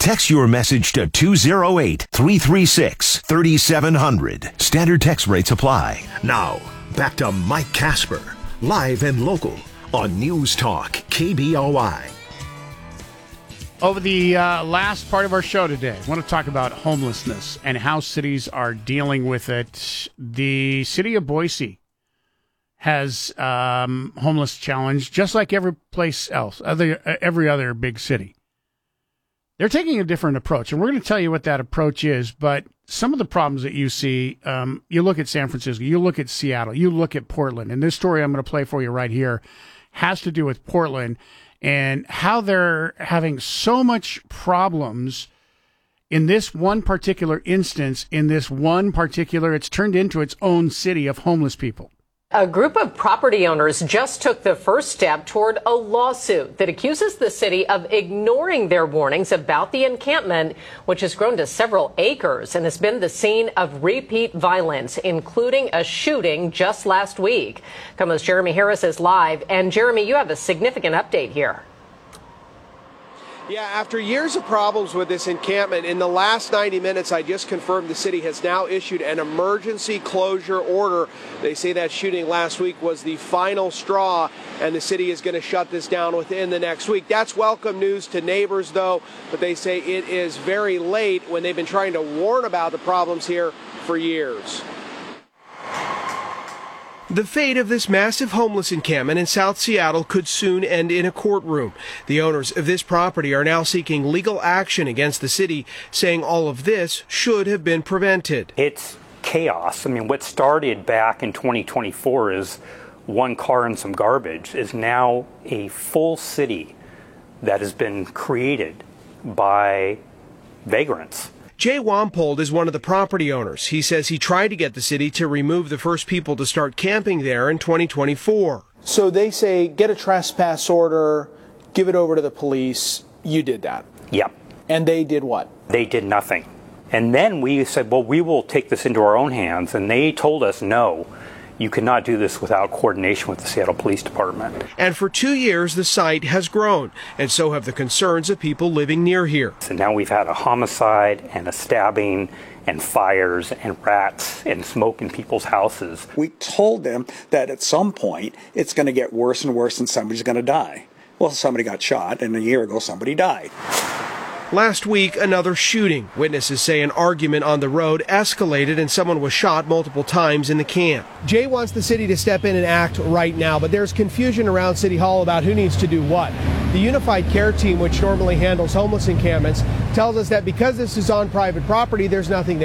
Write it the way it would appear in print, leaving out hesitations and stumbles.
Text your message to 208-336-3700. Standard text rates apply. Now, back to Mike Casper, live and local on News Talk KBOI. Over the last part of our show today, I want to talk about homelessness and how cities are dealing with it. The city of Boise has homeless challenge, just like every place else, every other big city. They're taking a different approach, and we're going to tell you what that approach is. But some of the problems that you see, you look at San Francisco, you look at Seattle, you look at Portland, and this story I'm going to play for you right here has to do with Portland and how they're having so much problems in this one particular instance, it's turned into its own city of homeless people. A group of property owners just took the first step toward a lawsuit that accuses the city of ignoring their warnings about the encampment, which has grown to several acres and has been the scene of repeat violence, including a shooting just last week. KOMO's Jeremy Harris is live. And Jeremy, you have a significant update here. Yeah, after years of problems with this encampment, in the last 90 minutes, I just confirmed the city has now issued an emergency closure order. They say that shooting last week was the final straw, and the city is going to shut this down within the next week. That's welcome news to neighbors, though, but they say it is very late when they've been trying to warn about the problems here for years. The fate of this massive homeless encampment in South Seattle could soon end in a courtroom. The owners of this property are now seeking legal action against the city, saying all of this should have been prevented. It's chaos. I mean, what started back in 2024 is one car and some garbage is now a full city that has been created by vagrants. Jay Wampold is one of the property owners. He says he tried to get the city to remove the first people to start camping there in 2024. So they say, get a trespass order, give it over to the police. You did that. Yep. And they did what? They did nothing. And then we said, well, we will take this into our own hands. And they told us, no, you cannot do this without coordination with the Seattle Police Department. And for 2 years, the site has grown, and so have the concerns of people living near here. So now we've had a homicide and a stabbing and fires and rats and smoke in people's houses. We told them that at some point it's going to get worse and worse and somebody's going to die. Well, somebody got shot, and a year ago somebody died. Last week, another shooting. Witnesses say an argument on the road escalated and someone was shot multiple times in the camp. Jay wants the city to step in and act right now, but there's confusion around City Hall about who needs to do what. The Unified Care Team, which normally handles homeless encampments, tells us that because this is on private property, there's nothing